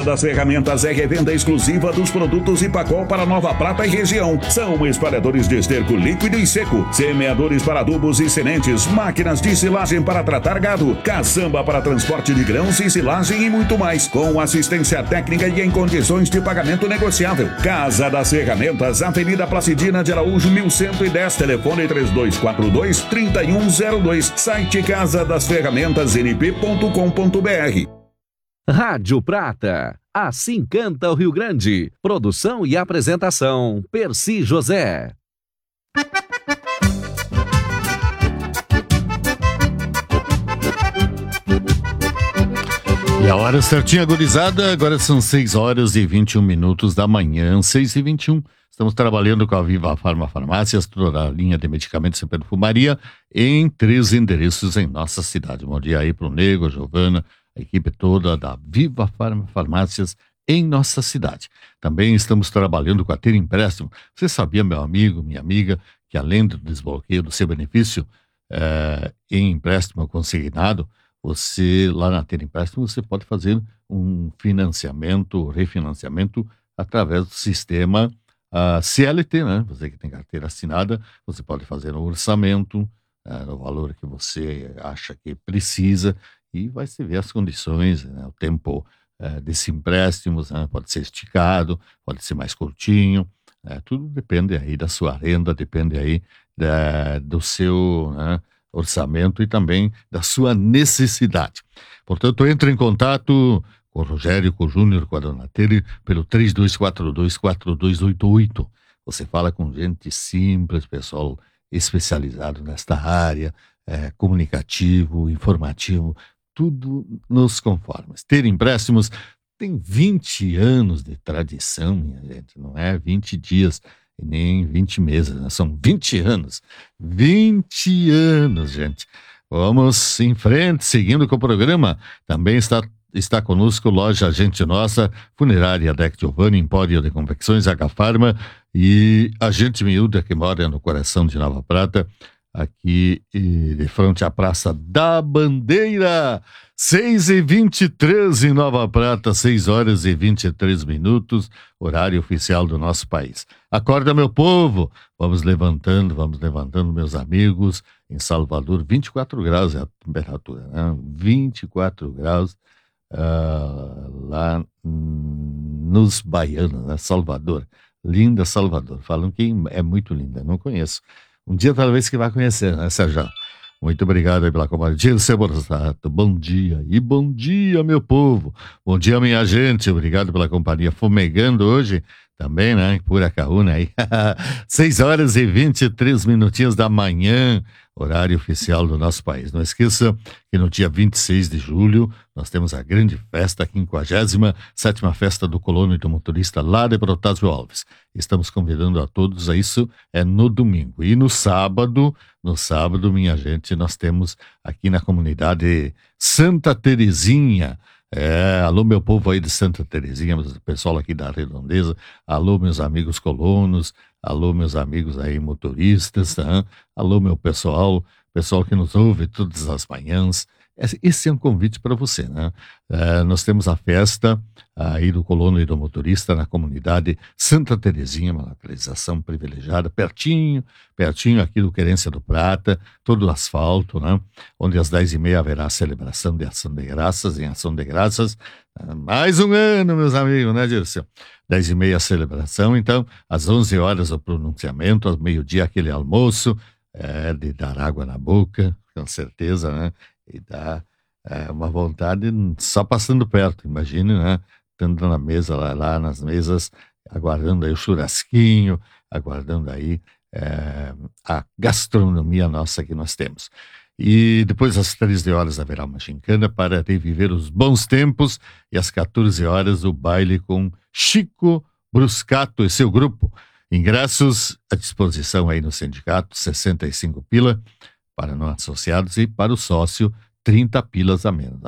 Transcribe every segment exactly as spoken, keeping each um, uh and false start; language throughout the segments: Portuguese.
das Ferramentas é revenda exclusiva dos produtos Ipacol para Nova Prata e região. São espalhadores de esterco líquido e seco, semeadores para adubos e sementes, máquinas de silagem para tratar gado, caçamba para transporte de grãos e silagem e muito mais, com assistência técnica e em condições de pagamento negociável. Casa das Ferramentas, Avenida Placidina de Araújo, mil cento e dez, telefone três dois quatro dois, três um zero dois, site casa das ferramentas n p ponto com ponto b r. Rádio Prata, assim canta o Rio Grande. Produção e apresentação, Percy José. E a hora certinha, gurizada, agora são seis horas e vinte e um minutos da manhã, seis e vinte e um. Estamos trabalhando com a Viva Farma Farmácias, toda a linha de medicamentos e perfumaria, em três endereços em nossa cidade. Bom dia aí para o Nego, a Giovana, a equipe toda da Viva Farma Farmácias em nossa cidade. Também estamos trabalhando com a Ter Empréstimo. Você sabia, meu amigo, minha amiga, que além do desbloqueio do seu benefício é, em empréstimo consignado, você, lá na Ter Empréstimo, você pode fazer um financiamento, refinanciamento através do sistema uh, C L T, né? Você que tem carteira assinada, você pode fazer um orçamento, uh, o valor que você acha que precisa, e vai se ver as condições, né? O tempo uh, desse empréstimo, né? Pode ser esticado, pode ser mais curtinho, uh, tudo depende aí da sua renda, depende aí da, do seu, né, orçamento e também da sua necessidade. Portanto, entre em contato com o Rogério, com o Júnior, com a Dona Tere, pelo três dois quatro dois, quatro dois oito oito. Você fala com gente simples, pessoal especializado nesta área, é, comunicativo, informativo, tudo nos conformes. Ter Empréstimos tem vinte anos de tradição, minha gente, não é vinte dias e nem vinte meses, né? São vinte anos. vinte anos, gente. Vamos em frente, seguindo com o programa. Também está, está conosco Loja Gente Nossa, Funerária Deck Giovanni, Empório de Confecções, H Farma e a Gente Miúda, que mora no coração de Nova Prata, aqui de frente à Praça da Bandeira. seis e vinte e três em Nova Prata, seis horas e vinte e três minutos, horário oficial do nosso país. Acorda, meu povo! Vamos levantando, vamos levantando, meus amigos. Em Salvador, vinte e quatro graus é a temperatura, né? vinte e quatro graus uh, lá nos Baianos, né? Salvador. Linda Salvador. Falam que é muito linda, não conheço. Um dia talvez que vai conhecer, né, Sérgio? Muito obrigado aí pela companhia. Seu Borsato, bom dia. E bom dia, meu povo. Bom dia, minha gente. Obrigado pela companhia. Fumegando hoje também, né? Pura caúna aí. seis horas e vinte e três minutinhos da manhã, horário oficial do nosso país. Não esqueça que no dia vinte e seis de julho nós temos a grande festa, a quinquagésima sétima festa do colono e do motorista lá de Protásio Alves. Estamos convidando a todos a isso, é no domingo. E no sábado, no sábado, minha gente, nós temos aqui na comunidade Santa Terezinha. É, alô meu povo aí de Santa Terezinha, o pessoal aqui da Redondeza, alô meus amigos colonos, alô meus amigos aí motoristas, tá? Alô meu pessoal, pessoal que nos ouve todas as manhãs. Esse é um convite para você, né? É, nós temos a festa aí do colono e do motorista na comunidade Santa Terezinha, uma localização privilegiada, pertinho, pertinho aqui do Querência do Prata, todo o asfalto, né? Onde às dez e meia haverá a celebração de Ação de Graças, em Ação de Graças, mais um ano, meus amigos, né, Dirceu? dez e meia a celebração, então, às onze horas o pronunciamento, ao meio-dia aquele almoço, é, de dar água na boca, com certeza, né? E dá é, uma vontade só passando perto, imagine, né? Estando na mesa, lá, lá nas mesas, aguardando aí o churrasquinho, aguardando aí é, a gastronomia nossa que nós temos. E depois às treze horas haverá uma gincana para reviver os bons tempos e às quatorze horas o baile com Chico Bruscato e seu grupo. Ingressos à disposição aí no sindicato, sessenta e cinco pila para não associados e para o sócio, trinta pilas a menos.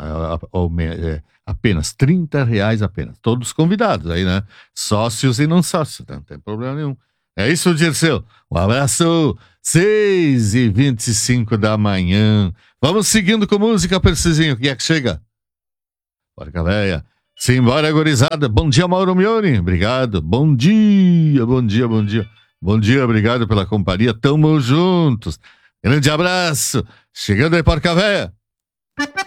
Apenas trinta reais apenas. Todos convidados aí, né? Sócios e não sócios, não tem problema nenhum. É isso, Dirceu. Um abraço. seis e vinte e cinco da manhã. Vamos seguindo com música, Percizinho. O que é que chega? Porca véia. Simbora, gurizada. Bom dia, Mauro Mione. Obrigado. Bom dia, bom dia, bom dia. Bom dia, obrigado pela companhia. Tamo juntos. Grande abraço. Chegando aí, Porca Véia.